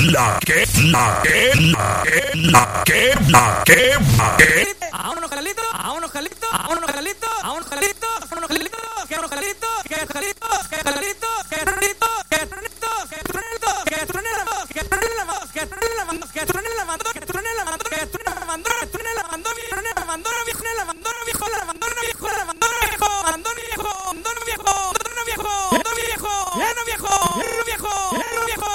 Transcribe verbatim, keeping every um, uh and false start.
la que, la que, la que, la que, la que, la que. A unos jalitos, a unos jalitos, a unos jalitos, a unos jalitos, a unos jalitos, que unos jalitos, que jalitos, que jalitos, que jalitos, que tronitos, que tronitos, que tronitos, que tronitos, que tronitos, que tronitos, que tronitos, que tronitos, que tronitos, que tronitos, que tronitos,